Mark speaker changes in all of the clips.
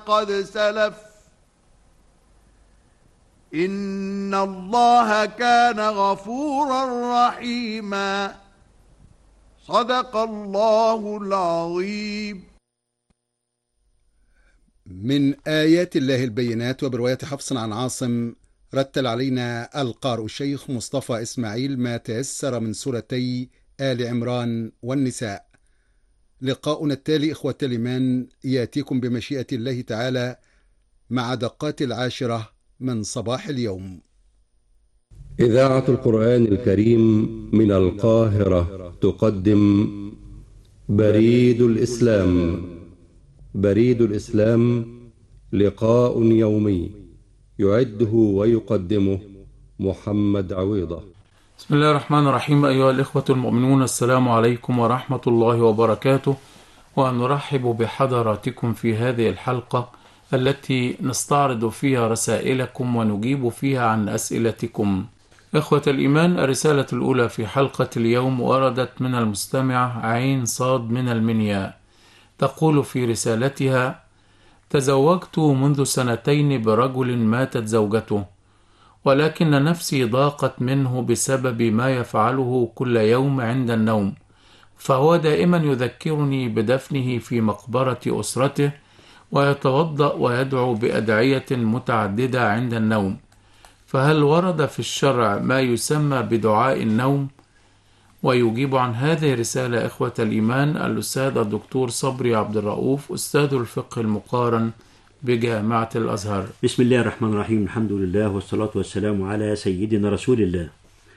Speaker 1: قد سلف إن الله كان غفورا رحيما. صدق الله العظيم.
Speaker 2: من آيات الله البينات. وبرواية حفص عن عاصم رتل علينا القارئ الشيخ مصطفى إسماعيل ما تيسر من سورتي آل عمران والنساء. لقاؤنا التالي إخوة الإيمان يأتيكم بمشيئة الله تعالى مع دقات 10 من صباح اليوم.
Speaker 3: إذاعة القرآن الكريم من القاهرة تقدم بريد الإسلام. بريد الإسلام لقاء يومي يعده ويقدمه محمد عويضة.
Speaker 4: بسم الله الرحمن الرحيم. أيها الإخوة المؤمنون، السلام عليكم ورحمة الله وبركاته، ونرحب بحضراتكم في هذه الحلقة التي نستعرض فيها رسائلكم ونجيب فيها عن أسئلتكم. إخوة الإيمان، الرسالة الأولى في حلقة اليوم وردت من المستمع عين صاد من المنيا، تقول في رسالتها: تزوجت منذ 2 برجل ماتت زوجته، ولكن نفسي ضاقت منه بسبب ما يفعله كل يوم عند النوم، فهو دائما يذكرني بدفنه في مقبرة أسرته، ويتوضأ ويدعو بأدعية متعددة عند النوم، فهل ورد في الشرع ما يسمى بدعاء النوم؟ ويجيب عن هذه الرسالة إخوة الإيمان الأستاذ الدكتور صبري عبد الرؤوف، أستاذ الفقه المقارن بجامعة الأزهر.
Speaker 5: بسم الله الرحمن الرحيم. الحمد لله والصلاة والسلام على سيدنا رسول الله.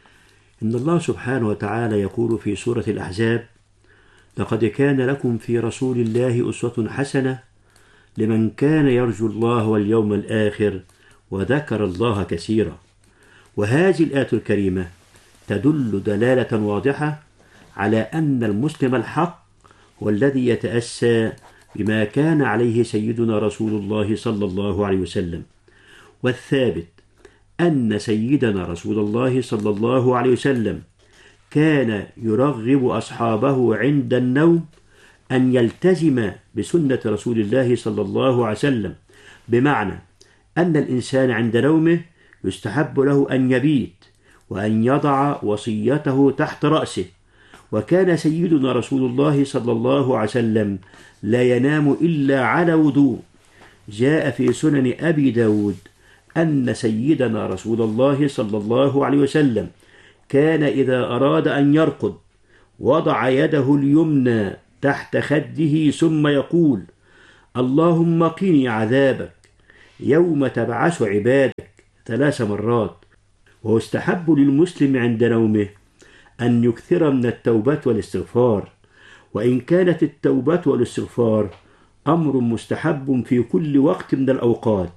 Speaker 5: إن الله سبحانه وتعالى يقول في سورة الأحزاب: لقد كان لكم في رسول الله أسوة حسنة لمن كان يرجو الله واليوم الآخر وذكر الله كثيرا. وهذه الآية الكريمة تدل دلالة واضحة على أن المسلم الحق هو الذي يتأسى بما كان عليه سيدنا رسول الله صلى الله عليه وسلم. والثابت أن سيدنا رسول الله صلى الله عليه وسلم كان يرغب أصحابه عند النوم أن يلتزم بسنة رسول الله صلى الله عليه وسلم، بمعنى أن الإنسان عند نومه يستحب له أن يبيت وأن يضع وصيته تحت رأسه. وكان سيدنا رسول الله صلى الله عليه وسلم لا ينام إلا على وضوء. جاء في سنن أبي داود أن سيدنا رسول الله صلى الله عليه وسلم كان إذا أراد أن يرقد وضع يده اليمنى تحت خده ثم يقول: اللهم قني عذابك يوم تبعث عبادك 3 مرات. ويستحب للمسلم عند نومه أن يكثر من التوبة والاستغفار، وإن كانت التوبة والاستغفار أمر مستحب في كل وقت من الأوقات،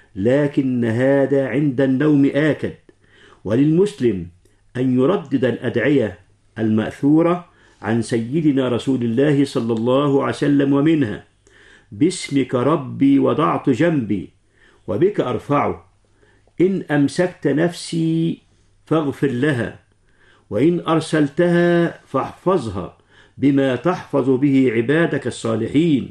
Speaker 5: لكن هذا عند النوم آكد. وللمسلم أن يردد الأدعية المأثورة عن سيدنا رسول الله صلى الله عليه وسلم، ومنها: باسمك ربي وضعت جنبي وبك أرفعه، إن أمسكت نفسي فاغفر لها، وإن أرسلتها فاحفظها بما تحفظ به عبادك الصالحين،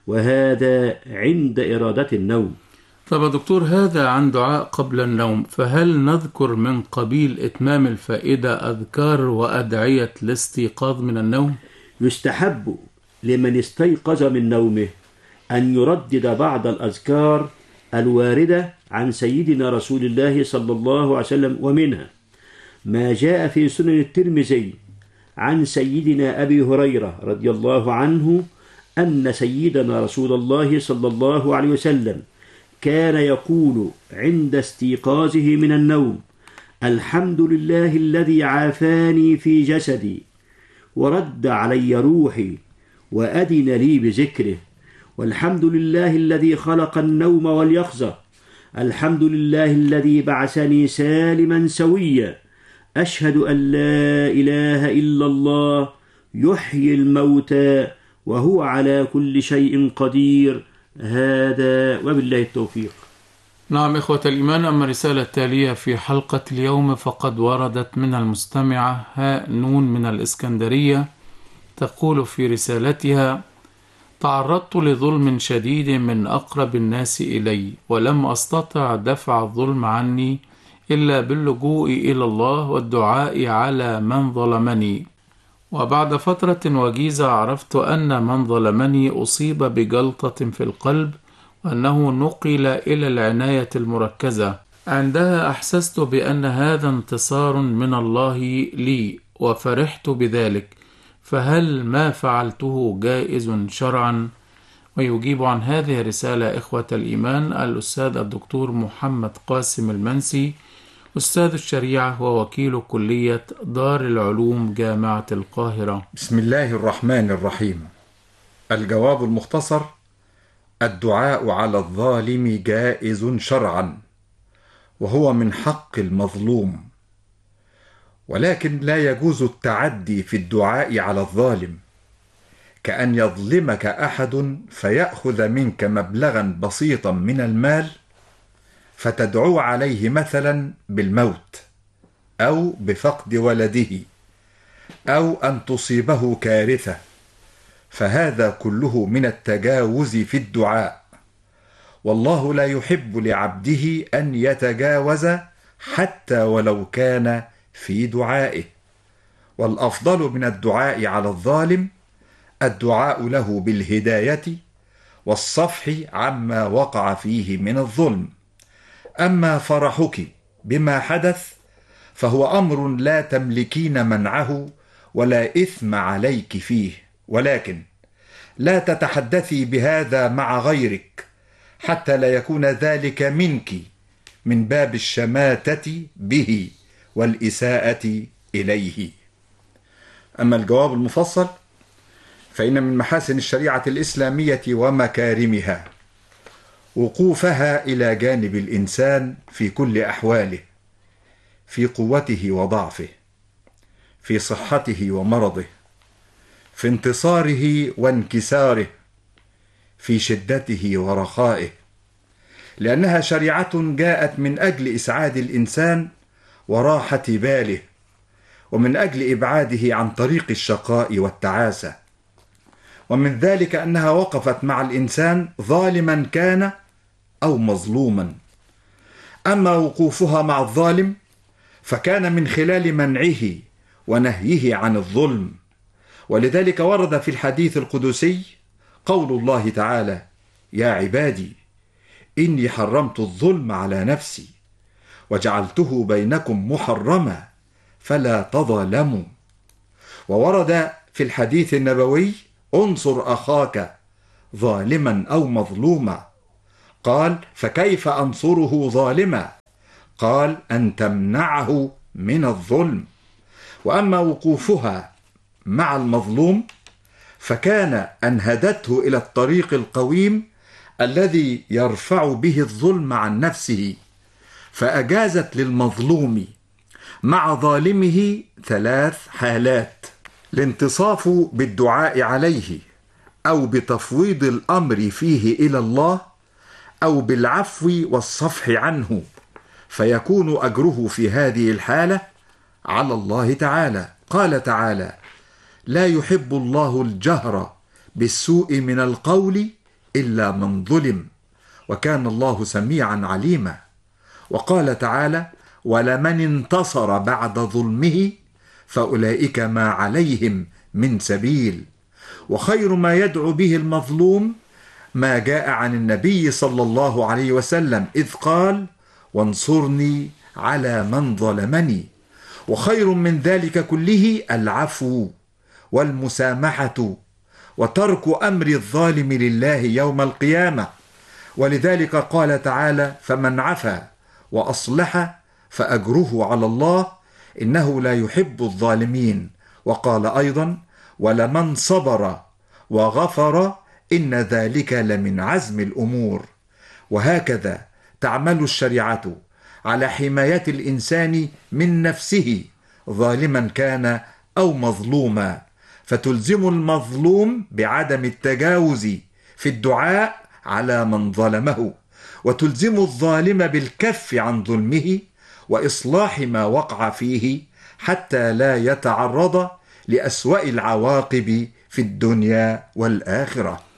Speaker 5: وهذا عند إرادة النوم.
Speaker 4: طب دكتور، هذا عن دعاء قبل النوم، فهل نذكر من قبيل إتمام الفائدة أذكار وأدعية الاستيقاظ من النوم؟
Speaker 5: يستحب لمن استيقظ من نومه أن يردد بعض الأذكار الواردة عن سيدنا رسول الله صلى الله عليه وسلم، ومنها ما جاء في سنن الترمذي عن سيدنا أبي هريرة رضي الله عنه أن سيدنا رسول الله صلى الله عليه وسلم كان يقول عند استيقاظه من النوم: الحمد لله الذي عافاني في جسدي ورد علي روحي وأذن لي بذكره، والحمد لله الذي خلق النوم واليقظة، الحمد لله الذي بعثني سالما سويا، أشهد أن لا إله إلا الله يحيي الموتى وهو على كل شيء قدير. هذا وبالله التوفيق.
Speaker 4: نعم إخوة الإيمان، أما الرسالة التالية في حلقة اليوم فقد وردت من المستمعة هاء نون من الإسكندرية، تقول في رسالتها: تعرضت لظلم شديد من أقرب الناس إلي، ولم أستطع دفع الظلم عني إلا باللجوء إلى الله والدعاء على من ظلمني. وبعد فترة وجيزة عرفت أن من ظلمني أصيب بجلطة في القلب، وأنه نقل إلى العناية المركزة. عندها أحسست بأن هذا انتصار من الله لي، وفرحت بذلك. فهل ما فعلته جائز شرعا؟ ويجيب عن هذه الرسالة إخوة الإيمان الأستاذ الدكتور محمد قاسم المنسي، أستاذ الشريعة ووكيل كلية دار العلوم جامعة القاهرة.
Speaker 6: بسم الله الرحمن الرحيم. الجواب المختصر: الدعاء على الظالم جائز شرعا، وهو من حق المظلوم، ولكن لا يجوز التعدي في الدعاء على الظالم، كأن يظلمك أحد فيأخذ منك مبلغا بسيطا من المال فتدعو عليه مثلا بالموت أو بفقد ولده أو أن تصيبه كارثة، فهذا كله من التجاوز في الدعاء، والله لا يحب لعبده أن يتجاوز حتى ولو كان في دعائه. والأفضل من الدعاء على الظالم الدعاء له بالهداية والصفح عما وقع فيه من الظلم. أما فرحك بما حدث فهو أمر لا تملكين منعه ولا إثم عليك فيه، ولكن لا تتحدثي بهذا مع غيرك حتى لا يكون ذلك منك من باب الشماتة به والإساءة إليه. أما الجواب المفصل فإن من محاسن الشريعة الإسلامية ومكارمها وقوفها إلى جانب الإنسان في كل أحواله، في قوته وضعفه، في صحته ومرضه، في انتصاره وانكساره، في شدته ورخائه، لأنها شريعة جاءت من أجل إسعاد الإنسان وراحة باله، ومن أجل إبعاده عن طريق الشقاء والتعاسة. ومن ذلك أنها وقفت مع الإنسان ظالما كان أو مظلوما. أما وقوفها مع الظالم فكان من خلال منعه ونهيه عن الظلم، ولذلك ورد في الحديث القدسي قول الله تعالى: يا عبادي إني حرمت الظلم على نفسي وجعلته بينكم محرما فلا تظالموا. وورد في الحديث النبوي: انصر أخاك ظالما أو مظلوما. قال: فكيف أنصره ظالما؟ قال: أن تمنعه من الظلم. وأما وقوفها مع المظلوم فكان أن هدته إلى الطريق القويم الذي يرفع به الظلم عن نفسه، فأجازت للمظلوم مع ظالمه 3 حالات: الانتصاف بالدعاء عليه، أو بتفويض الأمر فيه إلى الله، أو بالعفو والصفح عنه، فيكون أجره في هذه الحالة على الله تعالى. قال تعالى: لا يحب الله الجهر بالسوء من القول إلا من ظلم، وكان الله سميعا عليما. وقال تعالى: ولمن انتصر بعد ظلمه فأولئك ما عليهم من سبيل. وخير ما يدعو به المظلوم ما جاء عن النبي صلى الله عليه وسلم إذ قال: وانصرني على من ظلمني. وخير من ذلك كله العفو والمسامحة وترك أمر الظالم لله يوم القيامة. ولذلك قال تعالى: فمن عفا وأصلح فأجره على الله إنه لا يحب الظالمين. وقال أيضا: ولمن صبر وغفر إن ذلك لمن عزم الأمور. وهكذا تعمل الشريعة على حماية الإنسان من نفسه ظالما كان أو مظلوما، فتلزم المظلوم بعدم التجاوز في الدعاء على من ظلمه، وتلزم الظالم بالكف عن ظلمه وإصلاح ما وقع فيه حتى لا يتعرض لأسوأ العواقب في الدنيا والآخرة.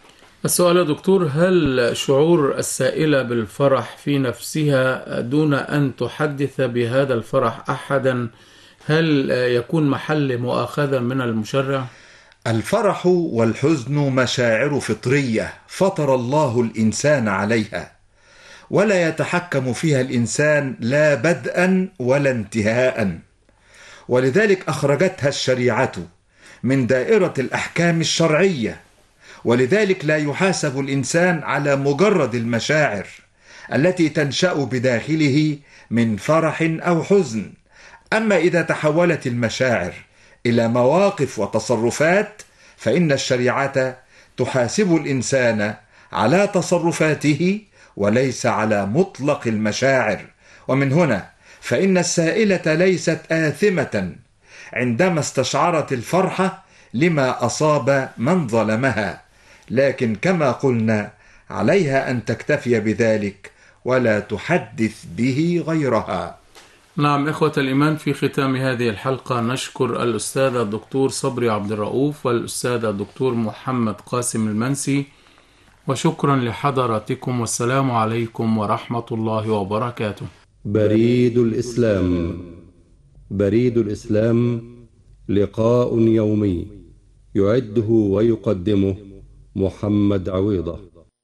Speaker 4: السؤال يا دكتور: هل شعور السائلة بالفرح في نفسها دون أن تحدث بهذا الفرح أحدا هل يكون محل مؤاخذة من المشرع؟
Speaker 6: الفرح والحزن مشاعر فطرية فطر الله الإنسان عليها، ولا يتحكم فيها الإنسان لا بدءا ولا انتهاء، ولذلك أخرجتها الشريعة من دائرة الأحكام الشرعية، ولذلك لا يحاسب الإنسان على مجرد المشاعر التي تنشأ بداخله من فرح أو حزن. أما إذا تحولت المشاعر إلى مواقف وتصرفات فإن الشريعة تحاسب الإنسان على تصرفاته وليس على مطلق المشاعر. ومن هنا فإن السائلة ليست آثمة عندما استشعرت الفرحة لما أصاب من ظلمها، لكن كما قلنا عليها أن تكتفي بذلك ولا تحدث به غيرها.
Speaker 4: نعم إخوة الإيمان، في ختام هذه الحلقة نشكر الأستاذ الدكتور صبري عبد الرؤوف والأستاذ الدكتور محمد قاسم المنسي، وشكرا لحضراتكم، والسلام عليكم ورحمة الله وبركاته.
Speaker 3: بريد الإسلام. بريد الإسلام لقاء يومي يعده ويقدمه محمد عويضة.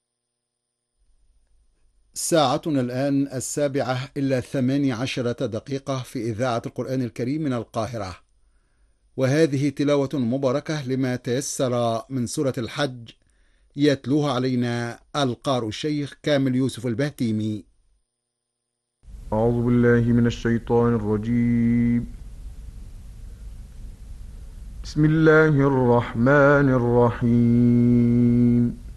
Speaker 2: ساعتنا الآن 7:18 في إذاعة القرآن الكريم من القاهرة، وهذه تلاوة مباركة لما تيسر من سورة الحج، يتلوها علينا القارئ الشيخ كامل يوسف البهتيمي.
Speaker 7: أعوذ بالله من الشيطان الرجيم. بسم الله الرحمن الرحيم.